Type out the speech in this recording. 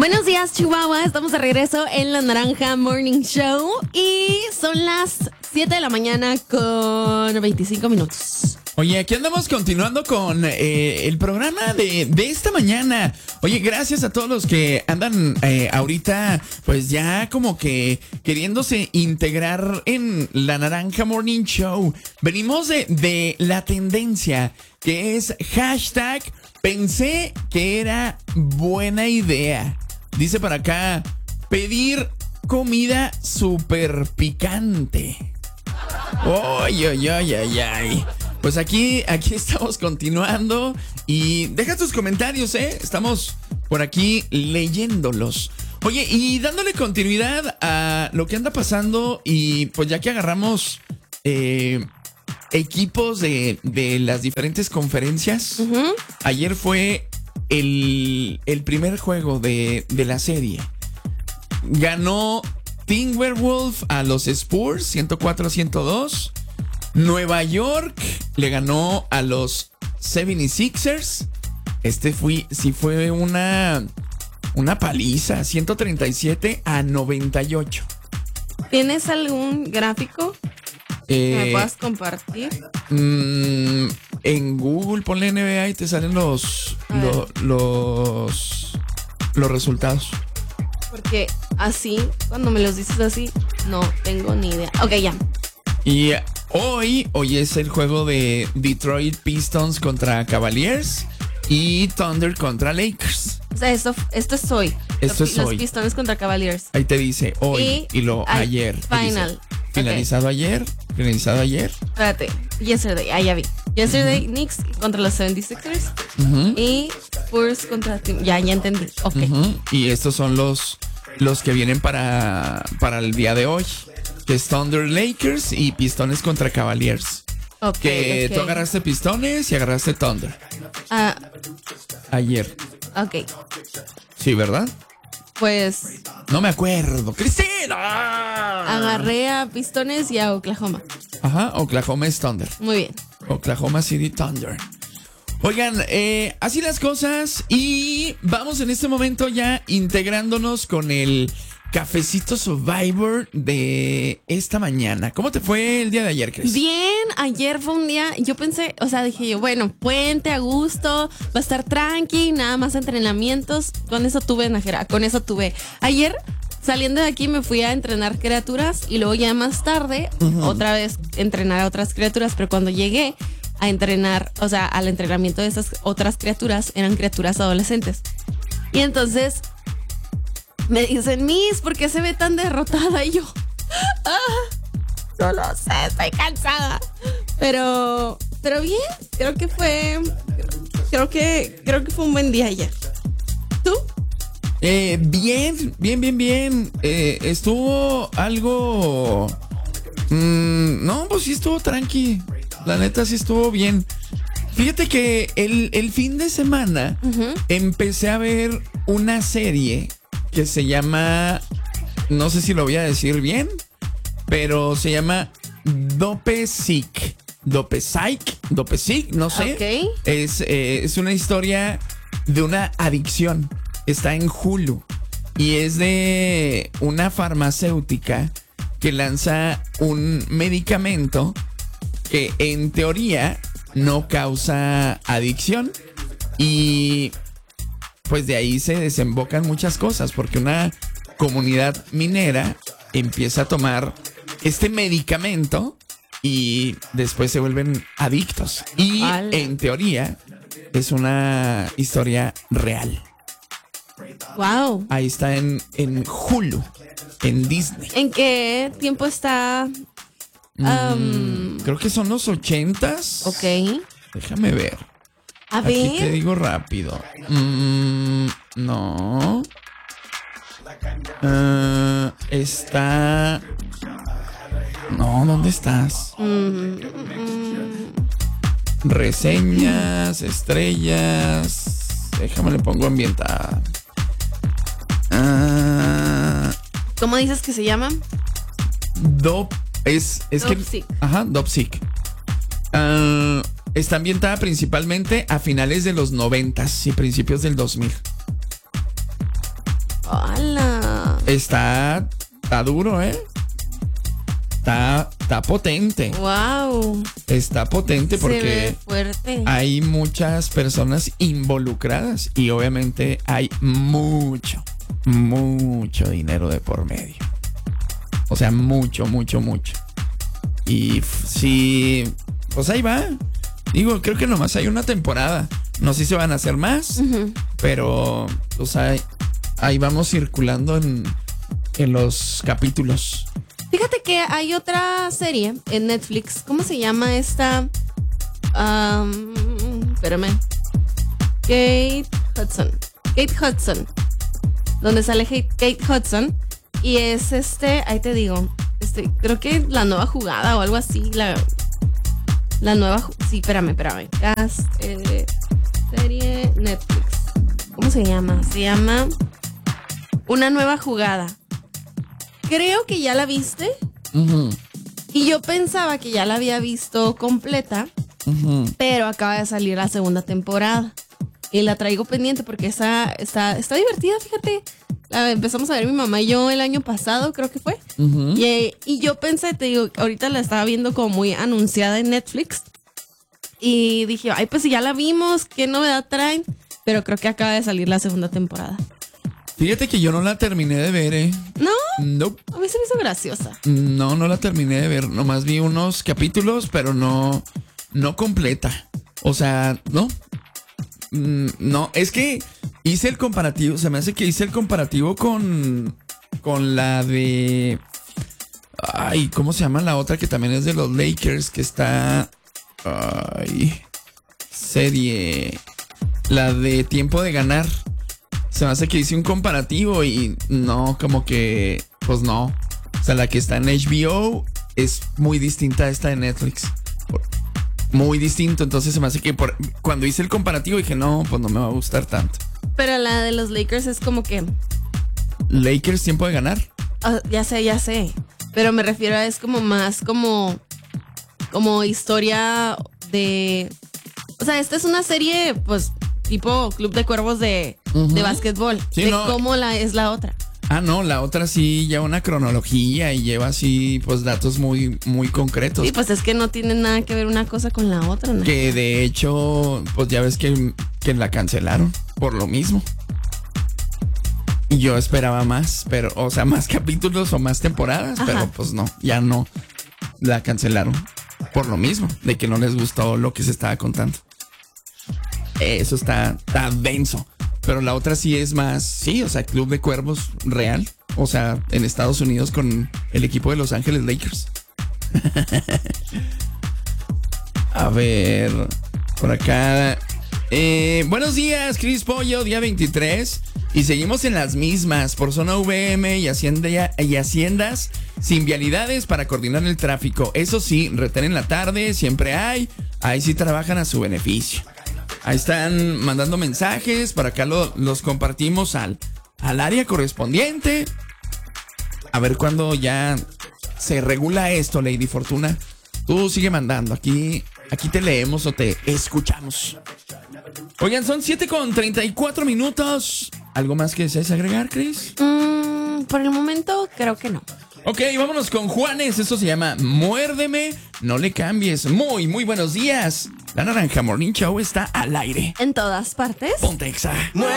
Buenos días, Chihuahua. Estamos de regreso en La Naranja Morning Show y son las 7 de la mañana con 25 minutos. Oye, aquí andamos continuando con el programa de esta mañana. Oye, gracias a todos los que andan ahorita, pues ya como que queriéndose integrar en La Naranja Morning Show. Venimos de la tendencia que es hashtag pensé que era buena idea. Dice para acá, pedir comida súper picante. Ay, ay, ay, ay, ay. Pues aquí estamos continuando y deja tus comentarios, estamos por aquí leyéndolos. Oye, y dándole continuidad a lo que anda pasando y pues ya que agarramos equipos de las diferentes conferencias, ayer fue el primer juego de la serie. Ganó Timberwolves a los Spurs 104-102. Nueva York le ganó a los 76ers. Sí fue una paliza, 137-98. ¿Tienes algún gráfico que me puedas compartir? En Google ponle NBA y te salen los resultados. Porque así, cuando me los dices así, no tengo ni idea. Ok, ya. Y hoy es el juego de Detroit Pistons contra Cavaliers y Thunder contra Lakers. O sea, esto es hoy. Esto es hoy. Los Pistones contra Cavaliers. Ahí te dice hoy y lo ayer. Final. Finalizado ayer. Espérate. Yesterday. Ya vi. Yesterday, Knicks contra los 76ers. Y Spurs contra Team. Ya entendí. Ok. Y estos son los que vienen para el día de hoy. Que es Thunder Lakers y Pistones contra Cavaliers. Okay. Tú agarraste Pistones y agarraste Thunder. Ayer. Ok. Sí, ¿verdad? Pues... No me acuerdo. ¡Cristina! Agarré a Pistones y a Oklahoma. Ajá, Oklahoma es Thunder. Muy bien. Oklahoma City Thunder. Oigan, así las cosas y vamos en este momento ya integrándonos con el Cafecito Survivor de esta mañana. ¿Cómo te fue el día de ayer, Cris? Bien, ayer fue un día, yo pensé, dije yo, bueno, puente a gusto, va a estar tranqui, nada más entrenamientos. Con eso tuve, Najera, Ayer, saliendo de aquí, me fui a entrenar criaturas y luego ya más tarde, otra vez entrenar a otras criaturas, pero cuando llegué a entrenar, al entrenamiento de esas otras criaturas, eran criaturas adolescentes. Y entonces... me dicen, Miss, ¿por qué se ve tan derrotada? Y yo, no lo sé, estoy cansada. Pero bien, creo que fue un buen día ayer. ¿Tú? Bien. Estuvo algo... no, pues sí estuvo tranqui. La neta sí estuvo bien. Fíjate que el fin de semana empecé a ver una serie que se llama, no sé si lo voy a decir bien, pero se llama Dopesick, no sé. Okay. Es una historia de una adicción. Está en Hulu y es de una farmacéutica que lanza un medicamento que en teoría no causa adicción y pues de ahí se desembocan muchas cosas, porque una comunidad minera empieza a tomar este medicamento y después se vuelven adictos. Y en teoría es una historia real. Wow. Ahí está en Hulu, en Disney. ¿En qué tiempo está? Creo que son los 80s. Ok. Déjame ver. A ver. Aquí te digo rápido. No. Está... No, ¿dónde estás? Reseñas, estrellas. Déjame le pongo ambientada. ¿Cómo dices que se llama? Dopesick. Ajá, Dopesick. Está ambientada principalmente a finales de los 90s y principios del 2000. ¡Hala! Está duro, ¿eh? Está potente. ¡Wow! Está potente Se porque ve fuerte. hay muchas personas involucradas y obviamente hay mucho dinero de por medio. O sea, mucho. Y sí, pues ahí va. Digo, creo que nomás hay una temporada. No sé si se van a hacer más, pero pues ahí vamos circulando en los capítulos. Fíjate que hay otra serie en Netflix. ¿Cómo se llama esta? Espérame. Kate Hudson. Donde sale Kate Hudson. Y es ahí te digo. Creo que la nueva jugada o algo así. La nueva. Sí, espérame. Cast, serie Netflix. ¿Cómo se llama? Se llama Una Nueva Jugada. Creo que ya la viste. Y yo pensaba que ya la había visto completa. Pero acaba de salir la segunda temporada. Y la traigo pendiente porque está divertida, fíjate. La empezamos a ver mi mamá y yo el año pasado, creo que fue. Y yo pensé, te digo, ahorita la estaba viendo como muy anunciada en Netflix. Y dije, ay, pues si ya la vimos, ¿qué novedad traen? Pero creo que acaba de salir la segunda temporada. Fíjate que yo no la terminé de ver, ¿eh? ¿No? Nope. A mí se me hizo graciosa. No la terminé de ver. Nomás vi unos capítulos, pero no completa. O sea, no. No, es que hice el comparativo. Se me hace que hice el comparativo con la de... Ay, ¿cómo se llama la otra que también es de los Lakers? Que está... Ay, serie... La de Tiempo de Ganar. Se me hace que hice un comparativo y no, como que... Pues no. O sea, la que está en HBO es muy distinta a esta de Netflix. Muy distinto, entonces se me hace que cuando hice el comparativo dije, no, pues no me va a gustar tanto. Pero la de los Lakers es como que... Lakers, Tiempo de Ganar. Ya sé. Pero me refiero a es como más como historia de... O sea, esta es una serie, pues, tipo Club de Cuervos de básquetbol. Sí, de no. cómo es la otra. Ah, no, la otra sí lleva una cronología y lleva así, pues, datos muy, muy concretos. Sí, pues es que no tiene nada que ver una cosa con la otra, ¿no? Que de hecho, pues ya ves que la cancelaron por lo mismo. Y yo esperaba más, pero, o sea, más capítulos o más temporadas, pero pues no, ya no la cancelaron por lo mismo, de que no les gustó lo que se estaba contando. Eso está denso. Pero la otra sí es más, sí, o sea, Club de Cuervos real. O sea, en Estados Unidos con el equipo de Los Ángeles Lakers. A ver, por acá. Buenos días, Cris Pollo, día 23. Y seguimos en las mismas, por zona VM y haciendas sin vialidades para coordinar el tráfico. Eso sí, retén en la tarde, siempre hay. Ahí sí trabajan a su beneficio. Ahí están mandando mensajes, para acá los compartimos al área correspondiente. A ver cuándo ya se regula esto, Lady Fortuna. Tú sigue mandando, aquí te leemos o te escuchamos. Oigan, son 7:34. ¿Algo más que desees agregar, Cris? Por el momento creo que no. Ok, vámonos con Juanes. Esto se llama Muérdeme, no le cambies. Muy buenos días. La Naranja Morning Show está al aire. En todas partes. Ponte Exa.